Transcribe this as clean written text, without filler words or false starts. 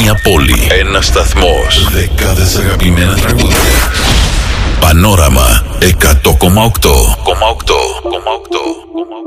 Μία πόλη, ένας σταθμός, δεκάδες αγαπημένα τραγούδια. Πανόραμα 100,8.